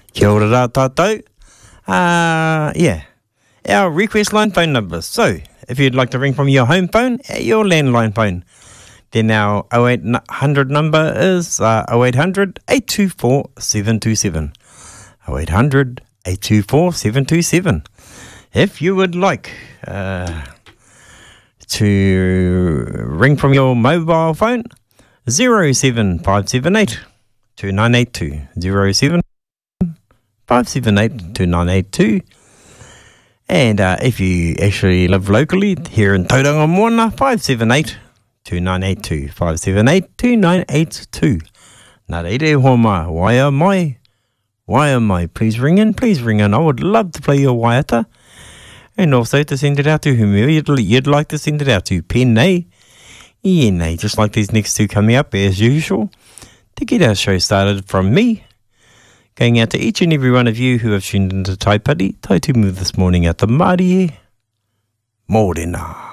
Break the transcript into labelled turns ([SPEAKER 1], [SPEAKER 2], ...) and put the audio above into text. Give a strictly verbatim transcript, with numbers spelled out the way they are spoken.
[SPEAKER 1] Kia ora rā tātou. Uh, yeah, our request line phone number. So, if you'd like to ring from your home phone, your landline phone, then our oh eight hundred number is uh, oh eight hundred, eight two four, seven two seven. oh eight hundred, eight two four, seven two seven. If you would like uh, to ring from your mobile phone, zero seven five seven eight, two nine eight two, zero seven five seven eight, two nine eight two. And uh, if you actually live locally here in Tauranga Moana, five seven eight, two nine eight two, five seven eight, two nine eight two. Nā reire homa, wai a mai, wai a mai, please ring in, please ring in. I would love to play your waiata. And also to send it out to whomever you'd, you'd like to send it out to. Pēnei, ienei, just like these next two coming up as usual. To get our show started from me, going out to each and every one of you who have tuned into Taipari, Taitumu this morning at the Mārie. Mōrena.